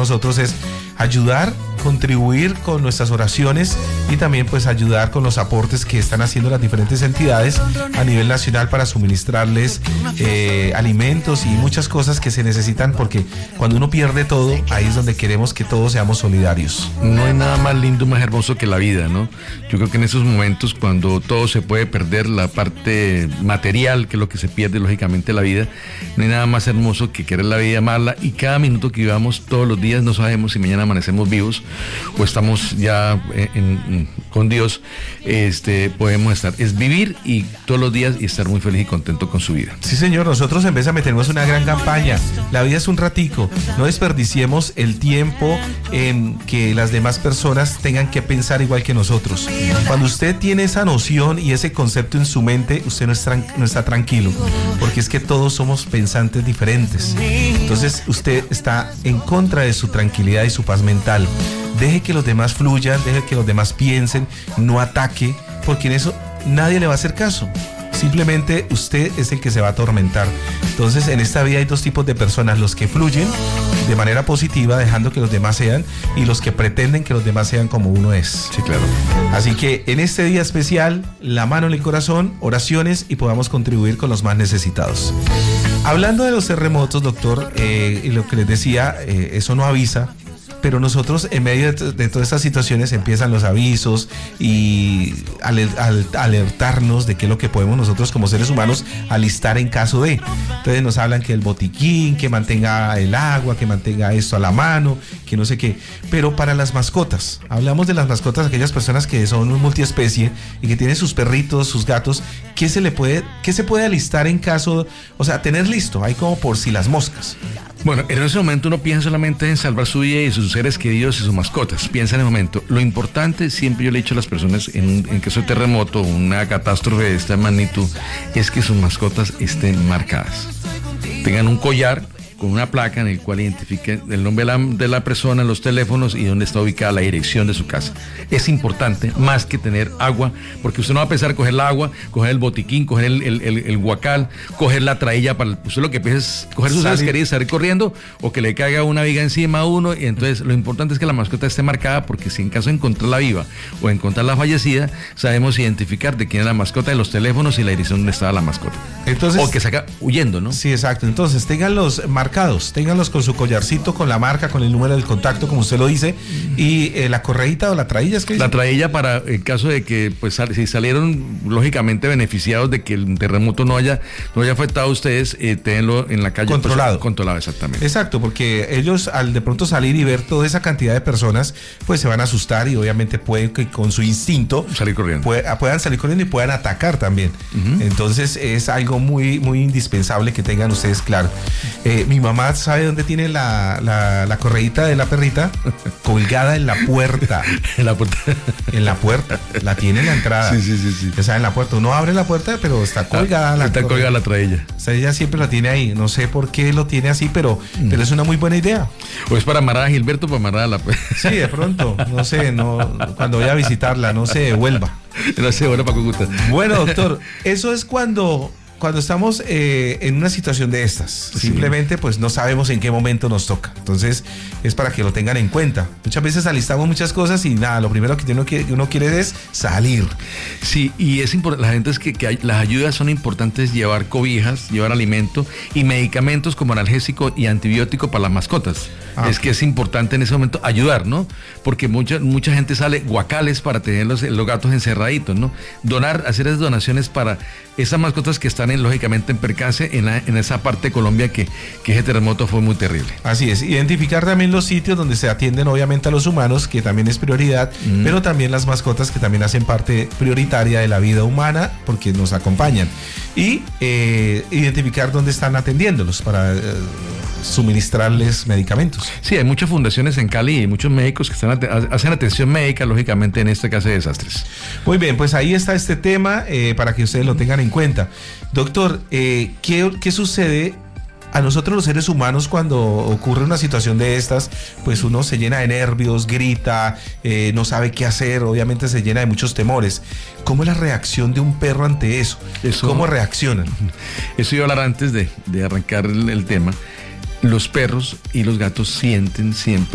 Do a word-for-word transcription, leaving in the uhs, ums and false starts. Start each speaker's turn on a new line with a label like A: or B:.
A: nosotros es ayudar, contribuir con nuestras oraciones y también pues ayudar con los aportes que están haciendo las diferentes entidades a nivel nacional para suministrarles eh, alimentos y muchas cosas que se necesitan, porque cuando uno pierde todo, ahí es donde queremos que todos seamos solidarios.
B: No hay nada más lindo, más hermoso que la vida, ¿no? Yo creo que en esos momentos cuando todo se puede perder, la parte material, que es lo que se pierde lógicamente la vida, no hay nada más hermoso que querer la vida, amarla, y cada minuto que vivamos todos los días no sabemos si mañana amanecemos vivos o estamos ya en, en, con Dios, este, podemos estar, es vivir y todos los días y estar muy feliz y contento con su vida.
A: Sí, señor, nosotros en vez de meternos una gran campaña, la vida es un ratico, no desperdiciemos el tiempo en que las demás personas tengan que pensar igual que nosotros. Cuando usted tiene esa noción y ese concepto en su mente, usted no, es tran- no está tranquilo, porque es que todos somos pensantes diferentes. Entonces usted está en contra de su tranquilidad y su paz mental. Deje que los demás fluyan, deje que los demás piensen, no ataque, porque en eso nadie le va a hacer caso. Simplemente usted es el que se va a atormentar. Entonces en esta vida hay dos tipos de personas: los que fluyen de manera positiva dejando que los demás sean, y los que pretenden que los demás sean como uno es.
B: Sí, claro.
A: Así que en este día especial, la mano en el corazón, oraciones, y podamos contribuir con los más necesitados. Hablando de los terremotos, doctor, eh, y lo que les decía, eh, eso no avisa, pero nosotros en medio de, de todas estas situaciones empiezan los avisos y al, al, alertarnos de qué es lo que podemos nosotros como seres humanos alistar en caso de. Entonces nos hablan que el botiquín, que mantenga el agua, que mantenga esto a la mano, que no sé qué. Pero para las mascotas, hablamos de las mascotas, aquellas personas que son multiespecie y que tienen sus perritos, sus gatos, ¿qué se le puede, qué se puede alistar en caso, o sea, tener listo, ahí como por si las moscas?
B: Bueno, en ese momento uno piensa solamente en salvar su vida y sus seres queridos y sus mascotas. Piensa en el momento. Lo importante, siempre yo le he dicho a las personas, en, en caso de terremoto, una catástrofe de esta magnitud, es que sus mascotas estén marcadas. Tengan un collar con una placa en el cual identifiquen el nombre de la, de la persona, los teléfonos y dónde está ubicada la dirección de su casa. Es importante, más que tener agua, porque usted no va a pensar coger el agua, coger el botiquín, coger el, el, el, el guacal, coger la trailla, para usted lo que piensa es coger sus seres queridos, salir corriendo, o que le caiga una viga encima a uno. Y entonces lo importante es que la mascota esté marcada, porque si en caso de encontrarla viva o encontrarla fallecida, sabemos identificar de quién es la mascota, de los teléfonos y la dirección donde estaba la mascota.
A: Entonces,
B: o que saca huyendo, ¿no?
A: Sí, exacto. Entonces ténganlos marcados, ténganlos con su collarcito, con la marca, con el número del contacto, como usted lo dice, y eh, la correíta o la trailla, ¿es que
B: la trailla para el caso de que, pues, si salieron lógicamente beneficiados de que el terremoto no haya, no haya afectado a ustedes, eh, tenganlo en la calle.
A: Controlado.
B: Pues, controlado, exactamente.
A: Exacto, porque ellos al de pronto salir y ver toda esa cantidad de personas, pues se van a asustar y obviamente pueden que con su instinto
B: salir corriendo.
A: Puede, puedan salir corriendo y puedan atacar también. Uh-huh. Entonces es algo muy, muy indispensable que tengan ustedes claro. Eh, mi mamá sabe dónde tiene la, la, la correíta de la perrita, colgada en la puerta.
B: En la puerta.
A: En la puerta. La tiene en la entrada.
B: Sí, sí, sí, sí.
A: O sea, en la puerta. Uno abre la puerta, pero está colgada
B: ah,
A: la
B: Está colgada la trailla.
A: O sea, ella siempre la tiene ahí. No sé por qué lo tiene así, pero, mm. pero es una muy buena idea.
B: O es para amarrar a Gilberto, para amarrar a la...
A: Sí, de pronto. No sé, no, cuando voy a visitarla, no sé, Huelva.
B: No sé, bueno, para Cúcuta.
A: Bueno, doctor, eso es cuando... Cuando estamos eh, en una situación de estas, sí. Simplemente pues no sabemos en qué momento nos toca. Entonces es para que lo tengan en cuenta. Muchas veces alistamos muchas cosas y nada, lo primero que uno quiere, uno quiere es salir.
B: Sí, y es importante, la gente es que, que hay, las ayudas son importantes, llevar cobijas, llevar alimento y medicamentos como analgésico y antibiótico para las mascotas. Ah, es okay. Que es importante en ese momento ayudar, ¿no? Porque mucha, mucha gente sale guacales para tener los, los gatos encerraditos, ¿no? Donar, hacer esas donaciones para esas mascotas que están en, lógicamente en percance en, la, en esa parte de Colombia que, que ese terremoto fue muy terrible.
A: Así es, identificar también los sitios donde se atienden obviamente a los humanos, que también es prioridad, mm. pero también las mascotas que también hacen parte prioritaria de la vida humana porque nos acompañan. Y eh, identificar dónde están atendiéndolos para eh, suministrarles medicamentos.
B: Sí, hay muchas fundaciones en Cali y muchos médicos que están hacen atención médica, lógicamente, en este caso de desastres.
A: Muy bien, pues ahí está este tema eh, para que ustedes lo tengan en cuenta. Doctor, eh, ¿qué, ¿qué sucede a nosotros los seres humanos cuando ocurre una situación de estas? Pues uno se llena de nervios, grita, eh, no sabe qué hacer, obviamente se llena de muchos temores. ¿Cómo es la reacción de un perro ante eso? eso ¿Cómo reaccionan?
B: Eso iba a hablar antes de, de arrancar el, el tema. Los perros y los gatos sienten siempre